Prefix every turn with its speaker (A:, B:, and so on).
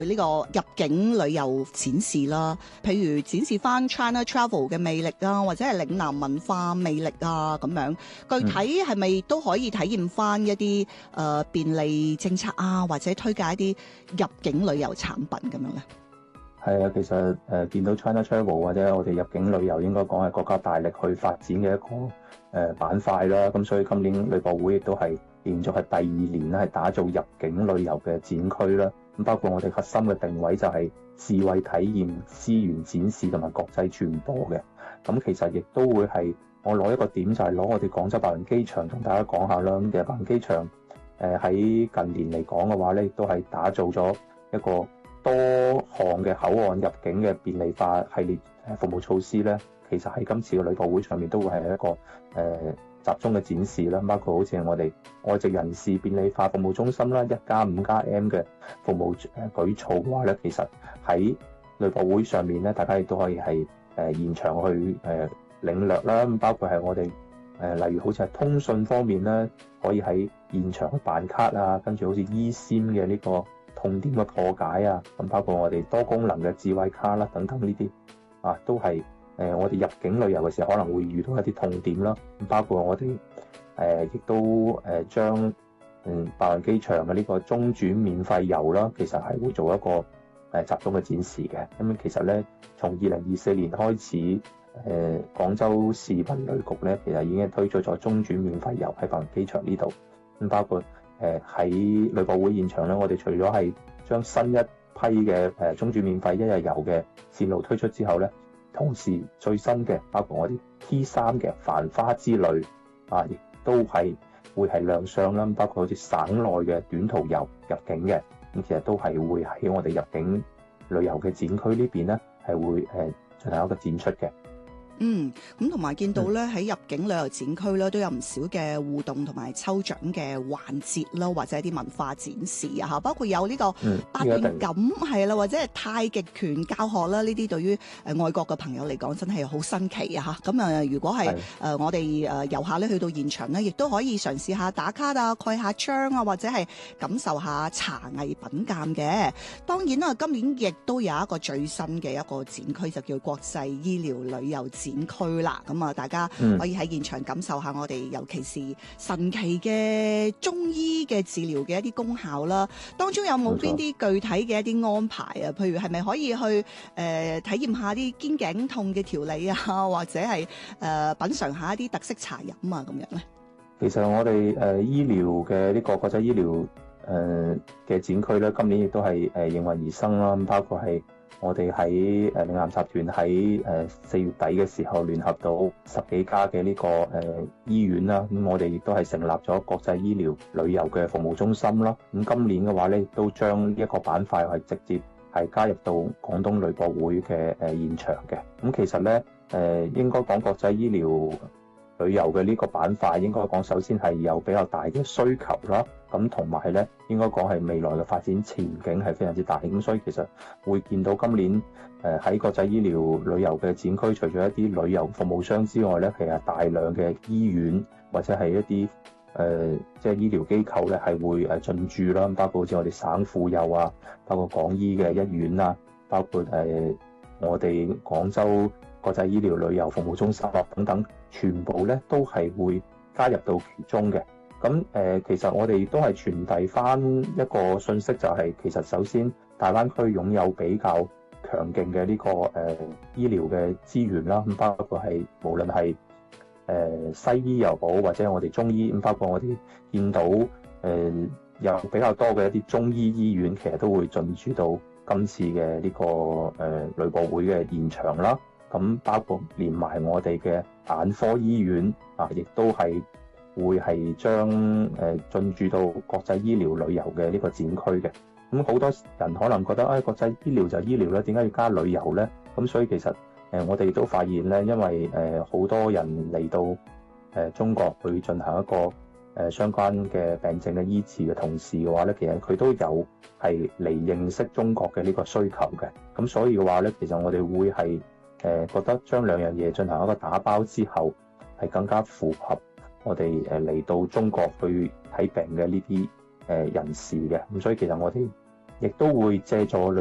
A: 呢個入境旅遊展示啦，譬如展示翻 China Travel 嘅魅力啊，或者係嶺南文化魅力啊咁樣。具體係咪都可以體驗翻一啲便利政策啊，或者推介一啲入境旅遊產品咁樣咧？
B: 係啊，其實見到 China Travel 或者我哋入境旅遊應該講係國家大力去發展嘅一個板塊啦。咁所以今年旅博會亦都係連續係第2年咧，係打造入境旅遊嘅展區啦。咁包括我哋核心嘅定位就係智慧體驗、資源展示同埋國際傳播嘅。咁其實亦都會係我攞一個點就係攞我哋廣州白雲機場同大家講下啦。咁其實白雲機場喺近年嚟講嘅話咧，亦都係打造咗一個多項嘅口岸入境嘅便利化系列服務措施咧，其實喺今次嘅旅博會上面都會係一個集中嘅展示啦。包括好似我哋外籍人士便利化服務中心啦，1+5+M 嘅服務舉措嘅話咧，其實喺旅博會上面咧，大家亦都可以係現場去領略啦。咁包括係我哋例如好似係通訊方面咧，可以喺現場去辦卡啊，跟住好似 eSIM 嘅呢個痛點嘅破解啊，咁包括我哋多功能嘅智慧卡啦等等呢啲啊，都係我哋入境旅遊嘅時候可能會遇到一啲痛點啦。咁包括我哋亦都將白雲機場嘅呢個中轉免費遊啦，其實係會做一個集中嘅展示嘅。咁其實咧，從2024年開始，廣州市民旅局咧，其實已經推出咗中轉免費遊喺白雲機場呢度。咁包括喺旅博會現場咧，我哋除咗係將新一批嘅中轉免費一日遊嘅線路推出之後咧，同時最新嘅包括我哋 T3 嘅繁花之旅啊，亦都係會係亮相啦。包括好似省內嘅短途遊入境嘅，咁其實都係會喺我哋入境旅遊嘅展區呢邊咧，係會進行一個展出嘅。
A: 咁同埋見到咧喺入境旅遊展區咧都有唔少嘅互動同埋抽獎嘅環節啦，或者一啲文化展示啊嚇，包括有呢個八段錦係啦，或者係太極拳教學啦，呢啲對於外國嘅朋友嚟講真係好新奇啊嚇。咁如果係我哋遊客咧去到現場咧，亦都可以嘗試下打卡啊、蓋下章啊，或者係感受下茶藝品鑑嘅。當然啦，今年亦都有一個最新嘅一個展區，就叫國際醫療旅遊展區啦，咁啊，大家可以喺現場感受下我哋尤其是神奇嘅中醫嘅治療嘅一啲功效啦。當中有冇邊啲具體嘅一啲安排啊？譬如係咪可以去體驗下啲肩頸痛嘅調理啊，或者係品嚐下一啲特色茶飲啊咁樣咧？
B: 其實我哋醫療嘅呢個國際醫療嘅展區咧，今年亦都係應運而生啦。包括係我哋喺嶺南集團喺4月底嘅時候聯合到10幾家嘅呢個醫院啦，咁我哋亦都係成立咗國際醫療旅遊嘅服務中心啦。咁今年嘅話咧，都將一個板塊係直接係加入到廣東旅博會嘅現場嘅。咁其實咧應該講國際醫療旅遊嘅呢個板塊，應該講首先係有比較大嘅需求啦。咁同埋咧，應該講係未來嘅發展前景係非常之大。咁所以其實會見到今年喺國際醫療旅遊嘅展區，除咗一啲旅遊服務商之外咧，其實大量嘅醫院或者係一啲即係醫療機構咧係會進駐啦。包括好似我哋省婦幼啊，包括廣醫嘅一院啊，包括我哋廣州國際醫療旅遊服務中心啊等等，全部咧都係會加入到其中嘅。咁其實我哋都係傳遞翻一個信息，就係其實首先大灣區擁有比較強勁嘅呢個醫療嘅資源啦，咁包括係無論係西醫又好，或者我哋中醫，咁包括我哋見到有比較多嘅一啲中醫醫院，其實都會進駐到今次嘅呢個旅博會嘅現場啦。咁包括連埋我哋嘅眼科醫院啊，亦都係會係將進駐到國際醫療旅遊嘅呢個展區嘅。咁好多人可能覺得國際醫療就醫療咧，點解要加旅遊咧？咁所以其實我哋都發現咧，因為好多人嚟到中國去進行一個相關嘅病症嘅醫治嘅同時嘅話咧，其實佢都有係嚟認識中國嘅呢個需求嘅。咁所以嘅話咧，其實我哋會係覺得將兩樣嘢進行一個打包之後，係更加符合我哋嚟到中國去睇病嘅呢啲人士嘅。咁所以其實我哋亦都會借助旅